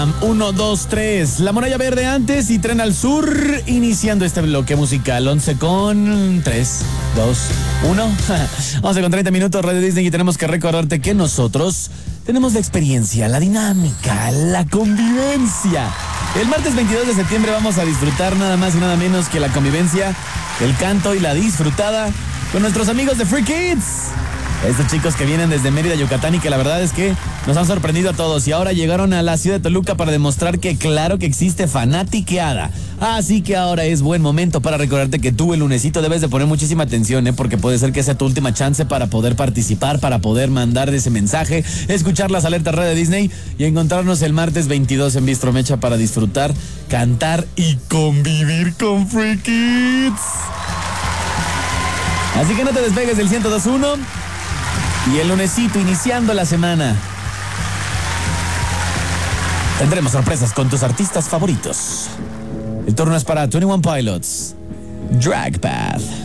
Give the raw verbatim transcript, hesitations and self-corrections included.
Uno, dos, tres. La Muralla Verde antes y Tren al Sur. Iniciando este bloque musical. once con tres, dos, uno. once con treinta minutos, Radio Disney. Y tenemos que recordarte que nosotros tenemos la experiencia, la dinámica, la convivencia. El martes veintidós de septiembre vamos a disfrutar nada más y nada menos que la convivencia, el canto y la disfrutada con nuestros amigos de Free Kids. Estos chicos que vienen desde Mérida, Yucatán, y que la verdad es que nos han sorprendido a todos. Y ahora llegaron a la ciudad de Toluca para demostrar que claro que existe fanatiqueada. Así que ahora es buen momento para recordarte que tú el lunesito debes de poner muchísima atención, ¿eh? Porque puede ser que sea tu última chance para poder participar, para poder mandar ese mensaje, escuchar las alertas Radio Disney y encontrarnos el martes veintidós en Bistro Mecha para disfrutar, cantar y convivir con Free Kids. Así que no te despegues del ciento dos punto uno. Y el lunesito iniciando la semana tendremos sorpresas con tus artistas favoritos. El turno es para veintiuno Pilots, Drag Path.